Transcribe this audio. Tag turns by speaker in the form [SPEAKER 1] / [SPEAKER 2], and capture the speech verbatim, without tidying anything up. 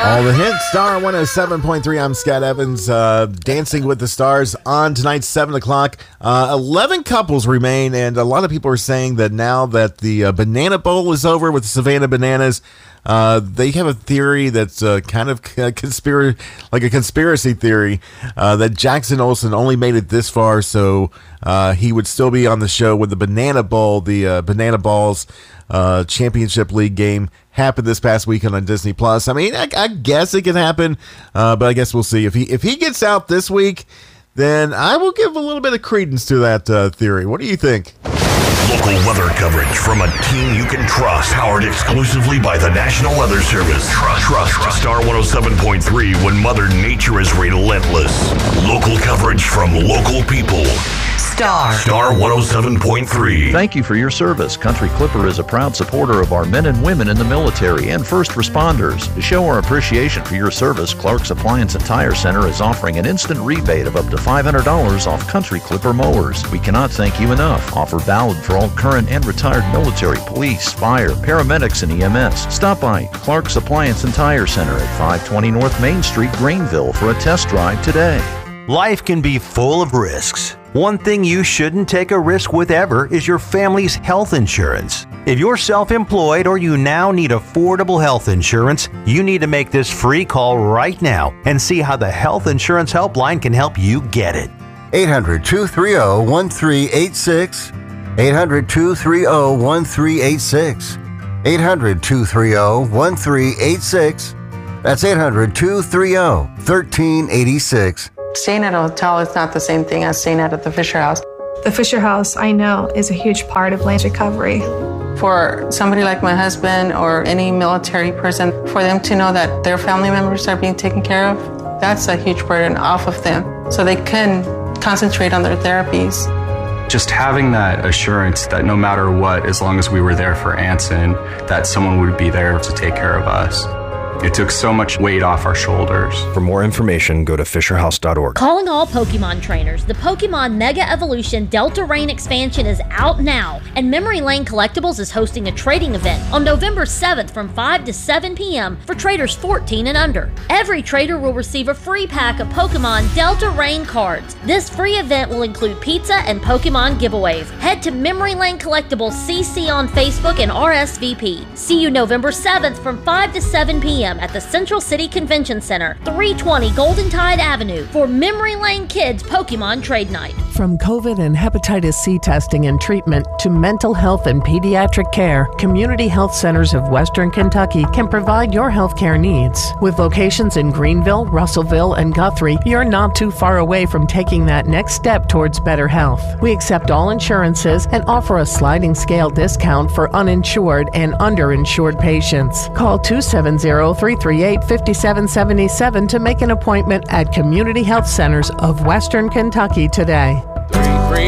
[SPEAKER 1] All the hits, Star one oh seven point three. I'm Scott Evans, uh, Dancing with the Stars on tonight's seven o'clock. Uh, eleven couples remain, and a lot of people are saying that now that the uh, Banana Bowl is over with the Savannah Bananas, uh, they have a theory that's uh, kind of conspiracy, like a conspiracy theory, uh, that Jackson Olsen only made it this far so uh, he would still be on the show when the Banana Bowl, the uh, Banana Balls uh, Championship League game happened this past weekend on Disney Plus. I mean, I, I guess it can happen, uh, but I guess we'll see. If he if he gets out this week, then I will give a little bit of credence to that uh, theory. What do you think?
[SPEAKER 2] Local weather coverage from a team you can trust. Powered exclusively by the National Weather Service. Trust, trust, trust. Star one oh seven point three when Mother Nature is relentless. Local coverage from local people.
[SPEAKER 3] Star.
[SPEAKER 2] Star one oh seven point three.
[SPEAKER 4] Thank you for your service. Country Clipper is a proud supporter of our men and women in the military and first responders. To show our appreciation for your service, Clark's Appliance and Tire Center is offering an instant rebate of up to five hundred dollars off Country Clipper mowers. We cannot thank you enough. Offer valid for all current and retired military, police, fire, paramedics, and E M S. Stop by Clark's Appliance and Tire Center at five twenty North Main Street, Greenville for a test drive today.
[SPEAKER 5] Life can be full of risks. One thing you shouldn't take a risk with ever is your family's health insurance. If you're self-employed or you now need affordable health insurance, you need to make this free call right now and see how the Health Insurance Helpline can help you get it.
[SPEAKER 6] eight hundred, two three zero, one three eight six. eight hundred, two three zero, one three eight six. eight hundred, two three zero, one three eight six. That's eight hundred, two three zero, one three eight six.
[SPEAKER 7] Staying at a hotel is not the same thing as staying at the Fisher House.
[SPEAKER 8] The Fisher House, I know, is a huge part of Lane's recovery.
[SPEAKER 7] For somebody like my husband or any military person, for them to know that their family members are being taken care of, that's a huge burden off of them, so they can concentrate on their therapies.
[SPEAKER 9] Just having that assurance that no matter what, as long as we were there for Anson, that someone would be there to take care of us. It took so much weight off our shoulders.
[SPEAKER 10] For more information, go to fisher house dot org.
[SPEAKER 11] Calling all Pokemon trainers. The Pokemon Mega Evolution Delta Rain expansion is out now, and Memory Lane Collectibles is hosting a trading event on November seventh from five to seven p.m. for traders fourteen and under. Every trader will receive a free pack of Pokemon Delta Rain cards. This free event will include pizza and Pokemon giveaways. Head to Memory Lane Collectibles C C on Facebook and R S V P. See you November seventh from five to seven p.m. at the Central City Convention Center, three twenty Golden Tide Avenue, for Memory Lane Kids Pokemon Trade Night.
[SPEAKER 12] From COVID and hepatitis C testing and treatment to mental health and pediatric care, Community Health Centers of Western Kentucky can provide your health care needs. With locations in Greenville, Russellville, and Guthrie, you're not too far away from taking that next step towards better health. We accept all insurances and offer a sliding scale discount for uninsured and underinsured patients. Call two seven zero, three three eight, five seven seven seven to make an appointment at Community Health Centers of Western Kentucky today.